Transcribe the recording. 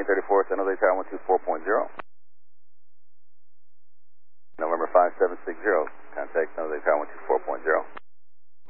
34, San Jose Tower 124.0. November 5760, contact San Jose Tower 124.0.